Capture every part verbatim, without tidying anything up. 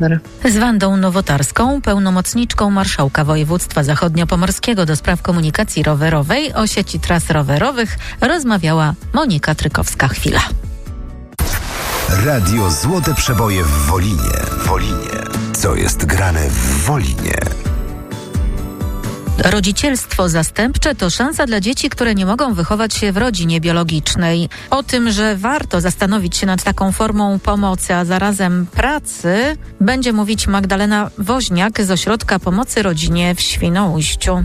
rower. Z Wandą Nowotarską, pełnomocniczką Marszałka Województwa Zachodniopomorskiego do spraw komunikacji rowerowej o sieci tras rowerowych, rozmawiała Monika Trykowska-Chwila. Radio Złote Przeboje w Wolinie. Wolinie. Co jest grane w Wolinie? Rodzicielstwo zastępcze to szansa dla dzieci, które nie mogą wychować się w rodzinie biologicznej. O tym, że warto zastanowić się nad taką formą pomocy, a zarazem pracy, będzie mówić Magdalena Woźniak z Ośrodka Pomocy Rodzinie w Świnoujściu.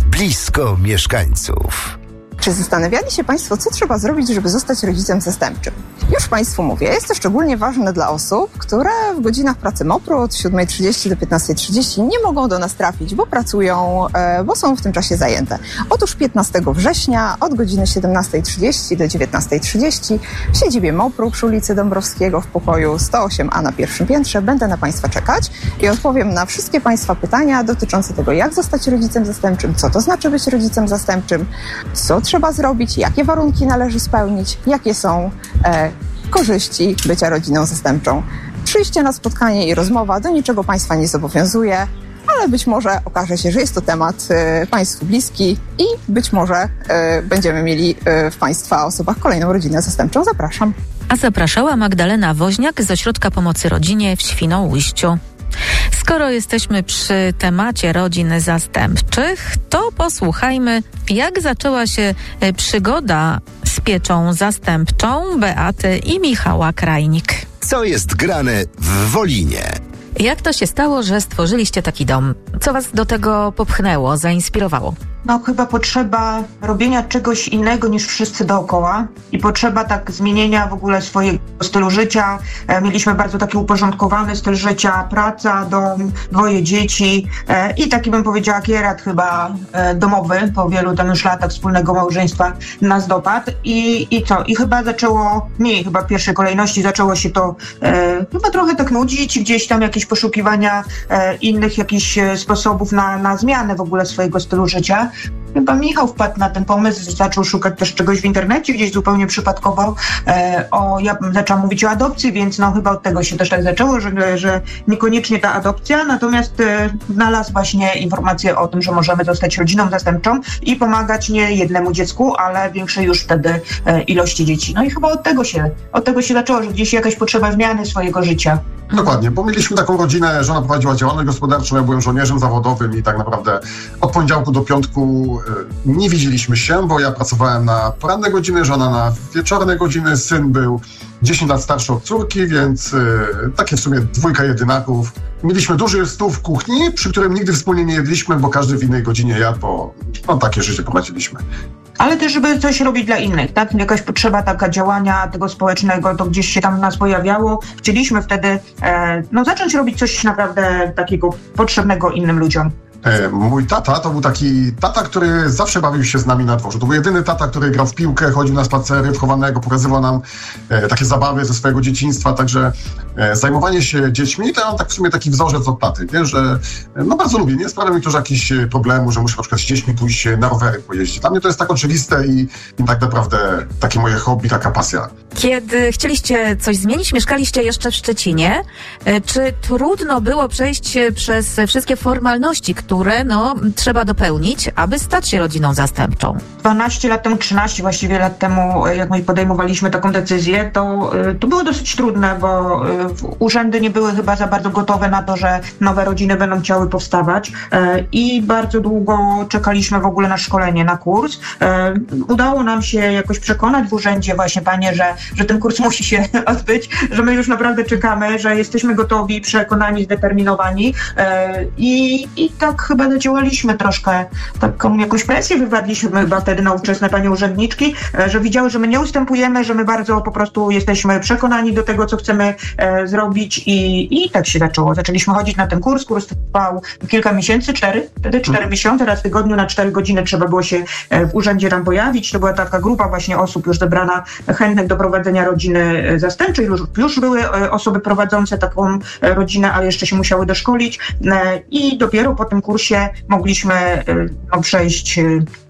Blisko mieszkańców. Czy zastanawiali się Państwo, co trzeba zrobić, żeby zostać rodzicem zastępczym? Już Państwu mówię, jest to szczególnie ważne dla osób, które w godzinach pracy mopru od siódma trzydzieści do piętnasta trzydzieści nie mogą do nas trafić, bo pracują, bo są w tym czasie zajęte. Otóż piętnastego września od godziny siedemnasta trzydzieści do dziewiętnasta trzydzieści w siedzibie mopru przy ulicy Dąbrowskiego w pokoju sto osiem A na pierwszym piętrze będę na Państwa czekać i odpowiem na wszystkie Państwa pytania dotyczące tego, jak zostać rodzicem zastępczym, co to znaczy być rodzicem zastępczym, co trzeba zrobić, jakie warunki należy spełnić, jakie są e, korzyści bycia rodziną zastępczą. Przyjście na spotkanie i rozmowa do niczego Państwa nie zobowiązuje, ale być może okaże się, że jest to temat e, Państwu bliski i być może e, będziemy mieli e, w Państwa osobach kolejną rodzinę zastępczą. Zapraszam. A zapraszała Magdalena Woźniak z Ośrodka Pomocy Rodzinie w Świnoujściu. Skoro jesteśmy przy temacie rodzin zastępczych, to posłuchajmy, jak zaczęła się przygoda z pieczą zastępczą Beaty i Michała Krajnik. Co jest grane w Wolinie? Jak to się stało, że stworzyliście taki dom? Co was do tego popchnęło, zainspirowało? No chyba potrzeba robienia czegoś innego niż wszyscy dookoła i potrzeba tak zmienienia w ogóle swojego stylu życia. E, mieliśmy bardzo taki uporządkowany styl życia, praca, dom, dwoje dzieci e, i taki bym powiedziała kierat chyba e, domowy po wielu tam już latach wspólnego małżeństwa nas dopadł i, i co? I chyba zaczęło, nie, chyba w pierwszej kolejności zaczęło się to e, chyba trochę tak nudzić, gdzieś tam jakieś poszukiwania e, innych jakichś sposobów na, na zmianę w ogóle swojego stylu życia. Chyba Michał wpadł na ten pomysł, zaczął szukać też czegoś w internecie, gdzieś zupełnie przypadkowo. E, o, ja zaczęłam mówić o adopcji, więc no chyba od tego się też tak zaczęło, że, że niekoniecznie ta adopcja, natomiast e, znalazł właśnie informację o tym, że możemy zostać rodziną zastępczą i pomagać nie jednemu dziecku, ale większej już wtedy e, ilości dzieci. No i chyba od tego się, od tego się zaczęło, że gdzieś jakaś potrzeba zmiany swojego życia. Dokładnie, bo mieliśmy taką rodzinę, żona prowadziła działalność gospodarczą, ja byłem żołnierzem zawodowym i tak naprawdę od poniedziałku do piątku nie widzieliśmy się, bo ja pracowałem na poranne godziny, żona na wieczorne godziny, syn był dziesięć lat starszy od córki, więc y, takie w sumie dwójka jedynaków. Mieliśmy duży stół w kuchni, przy którym nigdy wspólnie nie jedliśmy, bo każdy w innej godzinie jadł, bo no, takie życie prowadziliśmy. Ale też, żeby coś robić dla innych, tak? Jakaś potrzeba taka działania tego społecznego, to gdzieś się tam w nas pojawiało. Chcieliśmy wtedy e, no, zacząć robić coś naprawdę takiego potrzebnego innym ludziom. E, mój tata to był taki tata, który zawsze bawił się z nami na dworze. To był jedyny tata, który grał w piłkę, chodził na spacery wchowanego, pokazywał nam e, takie zabawy ze swojego dzieciństwa, także e, zajmowanie się dziećmi to on tak w sumie taki wzorzec od taty, wiesz, że e, no bardzo lubię, nie sprawia mi to, że jakiś problemu, że muszę na przykład z dziećmi pójść na rowery pojeździć. Dla mnie to jest tak oczywiste i, i tak naprawdę takie moje hobby, taka pasja. Kiedy chcieliście coś zmienić, mieszkaliście jeszcze w Szczecinie, czy trudno było przejść przez wszystkie formalności, które no, trzeba dopełnić, aby stać się rodziną zastępczą? dwanaście lat temu, trzynaście właściwie lat temu, jak my podejmowaliśmy taką decyzję, to, to było dosyć trudne, bo urzędy nie były chyba za bardzo gotowe na to, że nowe rodziny będą chciały powstawać i bardzo długo czekaliśmy w ogóle na szkolenie, na kurs. Udało nam się jakoś przekonać w urzędzie właśnie, panie, że, że ten kurs musi się odbyć, że my już naprawdę czekamy, że jesteśmy gotowi, przekonani, zdeterminowani i, i tak chyba zadziałaliśmy troszkę, taką jakąś presję wywarliśmy chyba wtedy na ówczesne panie urzędniczki, że widziały, że my nie ustępujemy, że my bardzo po prostu jesteśmy przekonani do tego, co chcemy e, zrobić i, i tak się zaczęło. Zaczęliśmy chodzić na ten kurs, kurs trwał kilka miesięcy, cztery, wtedy cztery hmm. miesiące, raz w tygodniu na cztery godziny trzeba było się e, w urzędzie tam pojawić. To była taka grupa właśnie osób już zebrana, chętnych do prowadzenia rodziny zastępczej. Już, już były e, osoby prowadzące taką e, rodzinę, ale jeszcze się musiały doszkolić e, i dopiero po tym kursie mogliśmy e, no, przejść e,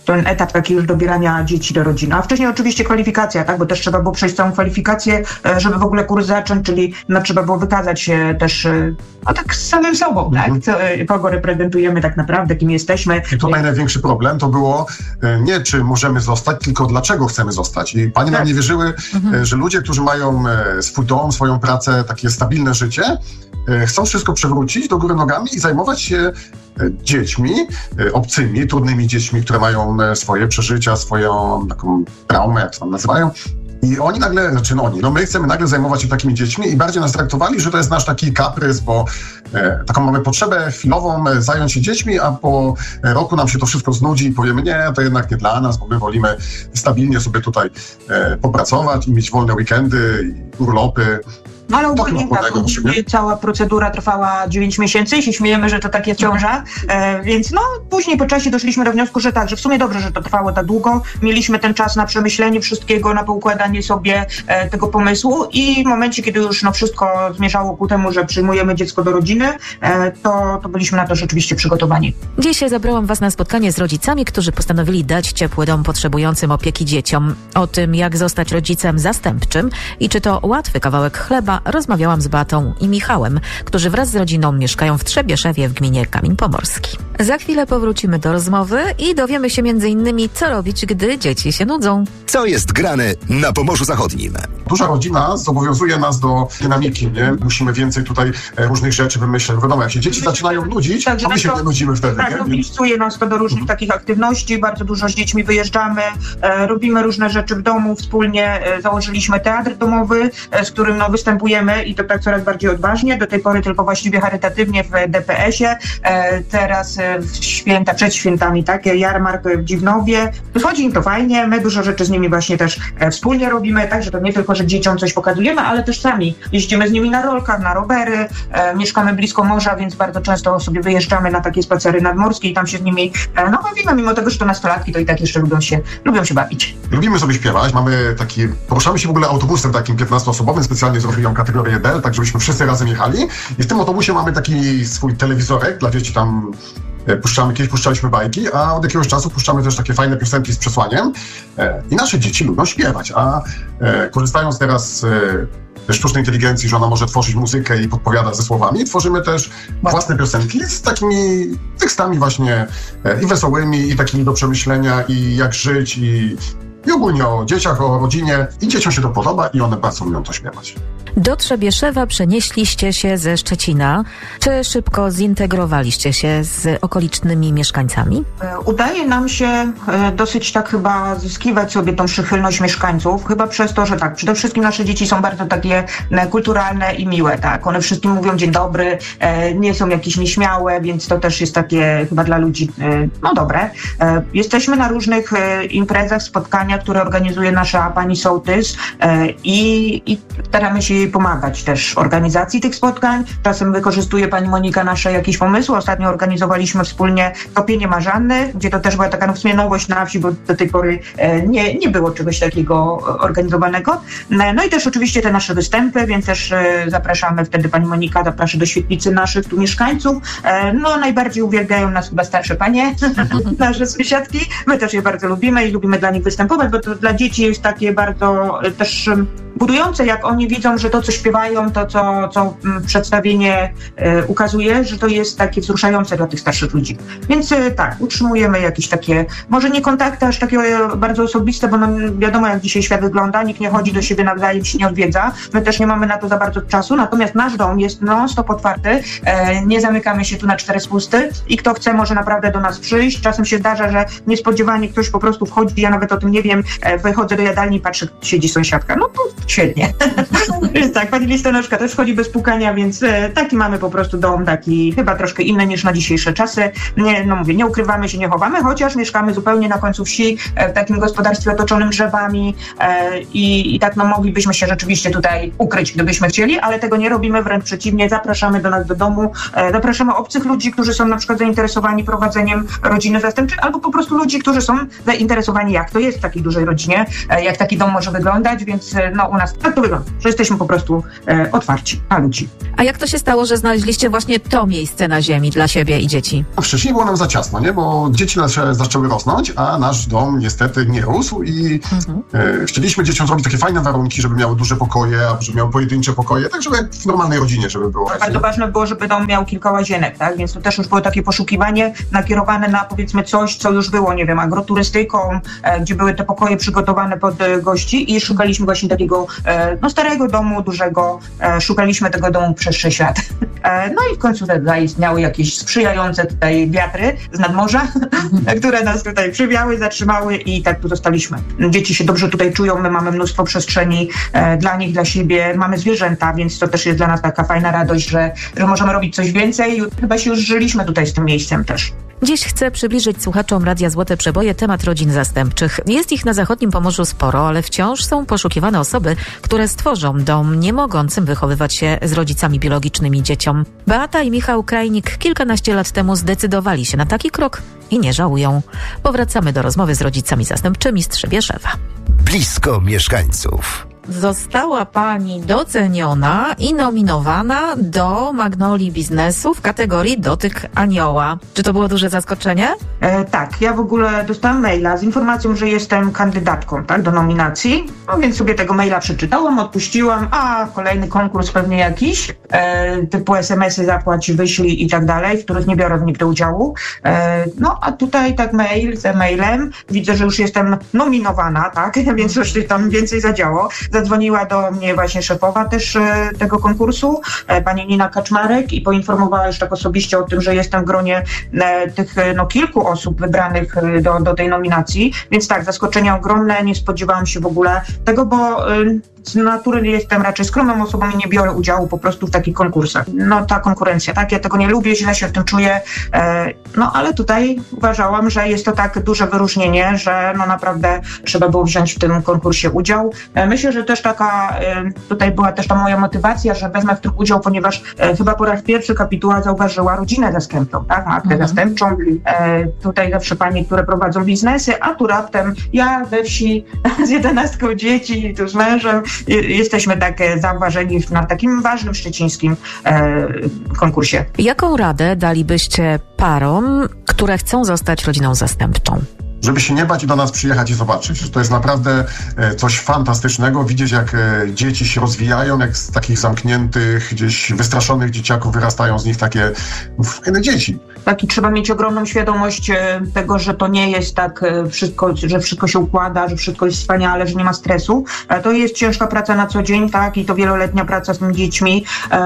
ten etap taki już dobierania dzieci do rodziny. A wcześniej oczywiście kwalifikacja, tak, bo też trzeba było przejść całą kwalifikację, żeby w ogóle kurs zacząć, czyli no, trzeba było wykazać się też no, tak z samym sobą, tak, co, kogo reprezentujemy tak naprawdę, kim jesteśmy. I tutaj największy problem to było nie, czy możemy zostać, tylko dlaczego chcemy zostać. I panie tak. nam nie wierzyły, mhm. że ludzie, którzy mają swój dom, swoją pracę, takie stabilne życie, chcą wszystko przewrócić do góry nogami i zajmować się dziećmi, obcymi, trudnymi dziećmi, które mają swoje przeżycia, swoją taką traumę, jak to tam nazywają. I oni nagle, znaczy no oni, no my chcemy nagle zajmować się takimi dziećmi i bardziej nas traktowali, że to jest nasz taki kaprys, bo e, taką mamy potrzebę chwilową e, zająć się dziećmi, a po roku nam się to wszystko znudzi i powiemy, nie, to jednak nie dla nas, bo my wolimy stabilnie sobie tutaj e, popracować i mieć wolne weekendy, urlopy. No ale ogólnie tak, ogólnie cała procedura trwała dziewięć miesięcy i się śmiejemy, że to tak jest ciąża, e, więc no później po czasie doszliśmy do wniosku, że tak, że w sumie dobrze, że to trwało tak długo. Mieliśmy ten czas na przemyślenie wszystkiego, na poukładanie sobie e, tego pomysłu i w momencie, kiedy już no, wszystko zmierzało ku temu, że przyjmujemy dziecko do rodziny, e, to, to byliśmy na to rzeczywiście przygotowani. Dzisiaj zabrałam Was na spotkanie z rodzicami, którzy postanowili dać ciepły dom potrzebującym opieki dzieciom. O tym, jak zostać rodzicem zastępczym i czy to łatwy kawałek chleba, rozmawiałam z Beatą i Michałem, którzy wraz z rodziną mieszkają w Trzebieszewie w gminie Kamień Pomorski. Za chwilę powrócimy do rozmowy i dowiemy się między innymi, co robić, gdy dzieci się nudzą. Co jest grane na Pomorzu Zachodnim? Duża rodzina zobowiązuje nas do dynamiki, nie? Musimy więcej tutaj różnych rzeczy wymyśleć. Wiadomo, jak się dzieci zaczynają nudzić, tak, to my się to, nie nudzimy wtedy. Tak, mobilizuje nas to do różnych mhm. takich aktywności. Bardzo dużo z dziećmi wyjeżdżamy, e, robimy różne rzeczy w domu wspólnie. E, założyliśmy teatr domowy, e, z którym no, występujemy i to tak coraz bardziej odważnie. Do tej pory tylko właściwie charytatywnie w D P S-ie. E, teraz e, w święta, przed świętami, tak, jarmark w Dziwnowie. Wychodzi im to fajnie. My dużo rzeczy z nimi właśnie też e, wspólnie robimy, także to nie tylko, że dzieciom coś pokazujemy, ale też sami jeździmy z nimi na rolkach, na rowery. E, mieszkamy blisko morza, więc bardzo często sobie wyjeżdżamy na takie spacery nadmorskie i tam się z nimi e, no bawimy, mimo tego, że to nastolatki, to i tak jeszcze lubią się, lubią się bawić. Lubimy sobie śpiewać. Mamy taki, poruszamy się w ogóle autobusem takim piętnastoosobowym, specjalnie zrobiłem kategorię D, tak żebyśmy wszyscy razem jechali. I w tym autobusie mamy taki swój telewizorek dla dzieci, tam puszczamy, kiedyś puszczaliśmy bajki, a od jakiegoś czasu puszczamy też takie fajne piosenki z przesłaniem. I nasze dzieci lubią śpiewać, a korzystając teraz ze sztucznej inteligencji, że ona może tworzyć muzykę i podpowiada ze słowami, tworzymy też własne piosenki z takimi tekstami właśnie i wesołymi, i takimi do przemyślenia, i jak żyć, i I ogólnie o dzieciach, o rodzinie. I dzieciom się to podoba i one bardzo lubią to śpiewać. Do Trzebieszewa przenieśliście się ze Szczecina. Czy szybko zintegrowaliście się z okolicznymi mieszkańcami? Udaje nam się dosyć tak chyba zyskiwać sobie tą przychylność mieszkańców. Chyba przez to, że tak, przede wszystkim nasze dzieci są bardzo takie kulturalne i miłe, tak. One wszystkim mówią dzień dobry, nie są jakieś nieśmiałe, więc to też jest takie chyba dla ludzi, no dobre. Jesteśmy na różnych imprezach, spotkaniach, które organizuje nasza pani sołtys i, i staramy się jej pomagać też w organizacji tych spotkań. Czasem wykorzystuje pani Monika nasze jakieś pomysły. Ostatnio organizowaliśmy wspólnie topienie marzanny, gdzie to też była taka no, w sumie nowość na wsi, bo do tej pory nie, nie było czegoś takiego organizowanego. No i też oczywiście te nasze występy, więc też zapraszamy, wtedy pani Monika zaprasza do świetlicy naszych tu mieszkańców. No najbardziej uwielbiają nas chyba starsze panie, nasze sąsiadki. My też je bardzo lubimy i lubimy dla nich występować, bo to dla dzieci jest takie bardzo też budujące, jak oni widzą, że to, co śpiewają, to, co, co przedstawienie e, ukazuje, że to jest takie wzruszające dla tych starszych ludzi. Więc e, tak, utrzymujemy jakieś takie, może nie kontakty aż takie bardzo osobiste, bo no, wiadomo, jak dzisiaj świat wygląda, nikt nie chodzi do siebie nawzajem, się nie odwiedza. My też nie mamy na to za bardzo czasu, natomiast nasz dom jest non-stop otwarty, e, nie zamykamy się tu na cztery spusty i kto chce, może naprawdę do nas przyjść. Czasem się zdarza, że niespodziewanie ktoś po prostu wchodzi, ja nawet o tym nie wiem, e, wychodzę do jadalni i patrzę, siedzi sąsiadka. No to świetnie. Tak, pani listonoszka też wchodzi bez pukania, więc e, taki mamy po prostu dom, taki chyba troszkę inny niż na dzisiejsze czasy. Nie, no mówię, nie ukrywamy się, nie chowamy, chociaż mieszkamy zupełnie na końcu wsi, e, w takim gospodarstwie otoczonym drzewami e, i, i tak no moglibyśmy się rzeczywiście tutaj ukryć, gdybyśmy chcieli, ale tego nie robimy, wręcz przeciwnie, zapraszamy do nas do domu, e, zapraszamy obcych ludzi, którzy są na przykład zainteresowani prowadzeniem rodziny zastępczej, albo po prostu ludzi, którzy są zainteresowani, jak to jest w takiej dużej rodzinie, e, jak taki dom może wyglądać, więc e, no u nas tak to wygląda, że jesteśmy po po prostu e, otwarci na ludzi. A jak to się stało, że znaleźliście właśnie to miejsce na ziemi dla siebie i dzieci? Wcześniej było nam za ciasno, nie? Bo dzieci nasze zaczęły rosnąć, a nasz dom niestety nie rósł i mhm. e, chcieliśmy dzieciom zrobić takie fajne warunki, żeby miały duże pokoje, żeby miały pojedyncze pokoje, tak żeby w normalnej rodzinie, żeby było. Bardzo ważne było, żeby dom miał kilka łazienek, tak? Więc to też już było takie poszukiwanie nakierowane na, powiedzmy, coś, co już było, nie wiem, agroturystyką, e, gdzie były te pokoje przygotowane pod e, gości i szukaliśmy właśnie takiego e, no, starego domu, dużego. E, szukaliśmy tego domu przez sześć lat. E, no i w końcu zaistniały jakieś sprzyjające tutaj wiatry z nadmorza, które nas tutaj przywiały, zatrzymały i tak tu zostaliśmy. Dzieci się dobrze tutaj czują, my mamy mnóstwo przestrzeni e, dla nich, dla siebie, mamy zwierzęta, więc to też jest dla nas taka fajna radość, że, że możemy robić coś więcej. Chyba się już żyliśmy tutaj z tym miejscem też. Dziś chcę przybliżyć słuchaczom Radia Złote Przeboje temat rodzin zastępczych. Jest ich na zachodnim Pomorzu sporo, ale wciąż są poszukiwane osoby, które stworzą dom nie mogącym wychowywać się z rodzicami biologicznymi dzieciom. Beata i Michał Krajnik kilkanaście lat temu zdecydowali się na taki krok i nie żałują. Powracamy do rozmowy z rodzicami zastępczymi z Trzebieszewa. Blisko mieszkańców. Została pani doceniona i nominowana do Magnolii Biznesu w kategorii Dotyk Anioła. Czy to było duże zaskoczenie? E, tak, ja w ogóle dostałam maila z informacją, że jestem kandydatką, tak, do nominacji. No więc sobie tego maila przeczytałam, odpuściłam, a kolejny konkurs pewnie jakiś, e, typu es em esy zapłać, wyślij i tak dalej, w których nie biorę nigdy udziału. E, no a tutaj tak mail za mailem, widzę, że już jestem nominowana, tak, więc coś się tam więcej zadziało. Zadzwoniła do mnie właśnie szefowa też e, tego konkursu, e, pani Nina Kaczmarek, i poinformowała już tak osobiście o tym, że jestem w gronie e, tych e, no, kilku osób wybranych e, do, do tej nominacji. Więc tak, zaskoczenie ogromne, nie spodziewałam się w ogóle tego, bo e, z natury jestem raczej skromną osobą i nie biorę udziału po prostu w takich konkursach. No ta konkurencja, tak, ja tego nie lubię, źle się w tym czuję, e, no ale tutaj uważałam, że jest to tak duże wyróżnienie, że no naprawdę trzeba było wziąć w tym konkursie udział. E, myślę, że też taka, e, tutaj była też ta moja motywacja, że wezmę w tym udział, ponieważ e, chyba po raz pierwszy kapituła zauważyła rodzinę zastępczą, tak, matkę mhm. zastępczą, e, tutaj zawsze panie, które prowadzą biznesy, a tu raptem ja we wsi z jedenastką dzieci, tu z mężem, jesteśmy tak zauważeni na takim ważnym szczecińskim e, konkursie. Jaką radę dalibyście parom, które chcą zostać rodziną zastępczą? Żeby się nie bać i do nas przyjechać i zobaczyć, że to jest naprawdę coś fantastycznego, widzieć jak dzieci się rozwijają, jak z takich zamkniętych, gdzieś wystraszonych dzieciaków wyrastają z nich takie fajne dzieci. Tak, i trzeba mieć ogromną świadomość tego, że to nie jest tak wszystko, że wszystko się układa, że wszystko jest wspaniale, że nie ma stresu. To jest ciężka praca na co dzień, tak, i to wieloletnia praca z tymi dziećmi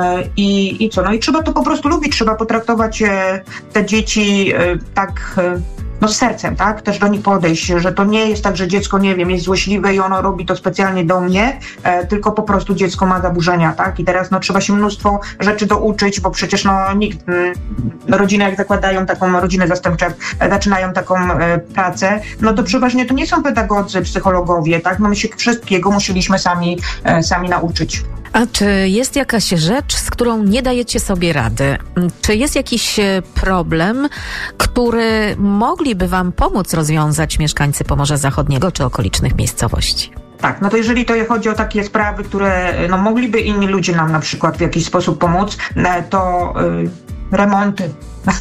i, i co, no i trzeba to po prostu lubić, trzeba potraktować te dzieci tak no z sercem, tak, też do nich podejść, że to nie jest tak, że dziecko, nie wiem, jest złośliwe i ono robi to specjalnie do mnie, e, tylko po prostu dziecko ma zaburzenia, tak, i teraz no trzeba się mnóstwo rzeczy douczyć, bo przecież no nikt, m, rodziny jak zakładają taką rodzinę zastępczą, e, zaczynają taką e, pracę, no to przeważnie to nie są pedagodzy, psychologowie, tak, no my się wszystkiego musieliśmy sami, e, sami nauczyć. A czy jest jakaś rzecz, z którą nie dajecie sobie rady? Czy jest jakiś problem, który mogliby wam pomóc rozwiązać mieszkańcy Pomorza Zachodniego czy okolicznych miejscowości? Tak, no to jeżeli to chodzi o takie sprawy, które no, mogliby inni ludzie nam na przykład w jakiś sposób pomóc, to y, remonty.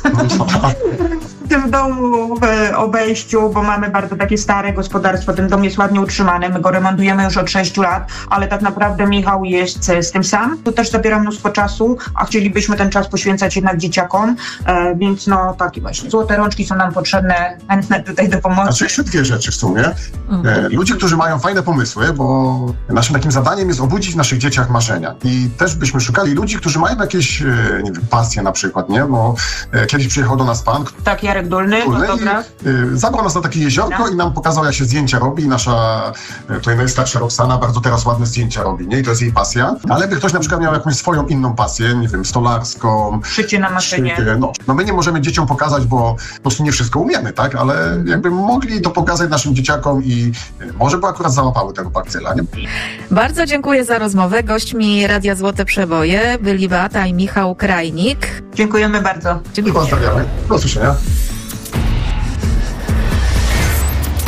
W tym domu, w obejściu, bo mamy bardzo takie stare gospodarstwo, ten dom jest ładnie utrzymany, my go remontujemy już od sześciu lat, ale tak naprawdę Michał jest z tym sam. To też zabiera mnóstwo czasu, a chcielibyśmy ten czas poświęcać jednak dzieciakom, e, więc no takie właśnie, złote rączki są nam potrzebne, chętne tutaj do pomocy. Znaczy jeszcze dwie rzeczy w sumie. E, ludzie, którzy mają fajne pomysły, bo naszym takim zadaniem jest obudzić w naszych dzieciach marzenia. I też byśmy szukali ludzi, którzy mają jakieś, e, nie wiem, pasje na przykład, nie? Bo e, kiedyś przyjechał do nas pan, tak, Jarek Dolny, Dolny i, y, zabrał nas na takie jeziorko no. i nam pokazał, jak się zdjęcia robi. Nasza, y, tutaj najstarsza Roxana bardzo teraz ładne zdjęcia robi, nie? I to jest jej pasja. Ale by ktoś na przykład miał jakąś swoją inną pasję, nie wiem, stolarską. Szycie na maszynie. Szycie, no. no my nie możemy dzieciom pokazać, bo po prostu nie wszystko umiemy, tak? Ale jakby mogli to pokazać naszym dzieciakom i y, może by akurat załapały tego bakcyla, nie? Bardzo dziękuję za rozmowę. Gośćmi Radia Złote Przeboje byli Beata i Michał Krajnik. Dziękujemy bardzo. Dziękuję. Pozdrawiamy. Do usłyszenia.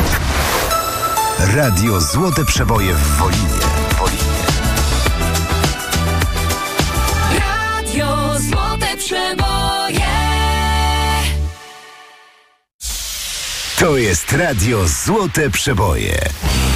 Radio Złote Przeboje w Wolinie. Wolinie. Złote Przeboje. To jest Radio Złote Przeboje.